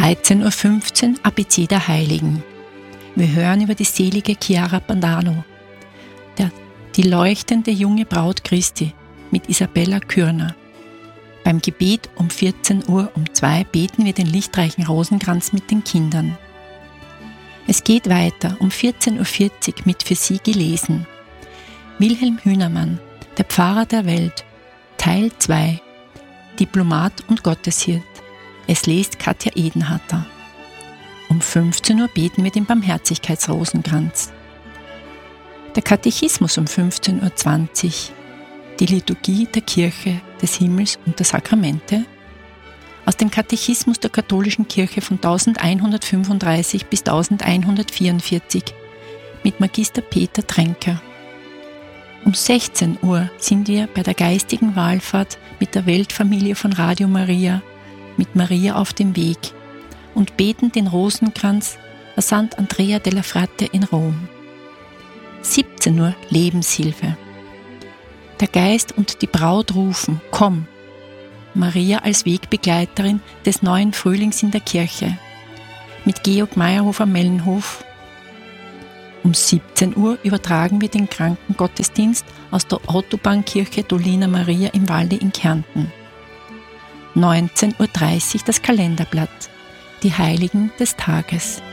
13.15 Uhr ABC der Heiligen. Wir hören über die selige Chiara Pandano, die leuchtende junge Braut Christi mit Isabella Kürner. Beim Gebet um 14:02 beten wir den lichtreichen Rosenkranz mit den Kindern. Es geht weiter um 14:40 Uhr mit Für Sie gelesen. Wilhelm Hühnermann, der Pfarrer der Welt, Teil 2, Diplomat und Gotteshirt. Es liest Katja Edenharter. Um 15 Uhr beten wir den Barmherzigkeitsrosenkranz. Der Katechismus um 15:20 Uhr, die Liturgie der Kirche des Himmels und der Sakramente, aus dem Katechismus der katholischen Kirche von 1135 bis 1144 mit Magister Peter Tränker. Um 16 Uhr sind wir bei der geistigen Wallfahrt mit der Weltfamilie von Radio Maria, mit Maria auf dem Weg und beten den Rosenkranz der Sant Andrea della Fratte in Rom. 17 Uhr Lebenshilfe. Der Geist und die Braut rufen, komm! Maria als Wegbegleiterin des neuen Frühlings in der Kirche. Mit Georg Meyerhofer-Mellenhof. Um 17 Uhr übertragen wir den Krankengottesdienst aus der Autobahnkirche Dolina Maria im Walde in Kärnten. 19:30 Uhr das Kalenderblatt, die Heiligen des Tages.